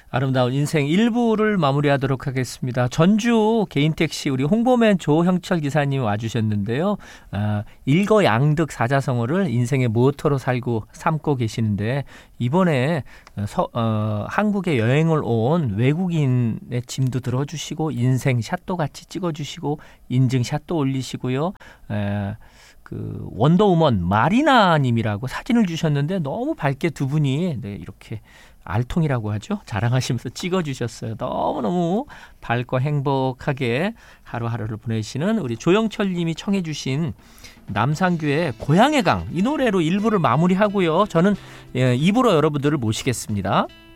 아름다운 인생 1부를 마무리하도록 하겠습니다. 전주 개인택시 우리 홍보맨 조형철 기사님 와주셨는데요. 일거양득 사자성어를 인생의 모토로 삼고 계시는데 이번에 한국에 여행을 온 외국인의 짐도 들어주시고 인생 샷도 같이 찍어주시고 인증샷도 올리시고요. 그 원더우먼 마리나님이라고 사진을 주셨는데 너무 밝게 두 분이 이렇게 알통이라고 하죠. 자랑하시면서 찍어주셨어요. 너무너무 밝고 행복하게 하루하루를 보내시는 우리 조영철 님이 청해 주신 남상규의 고향의 강 이 노래로 1부를 마무리하고요. 저는 2부로 여러분들을 모시겠습니다.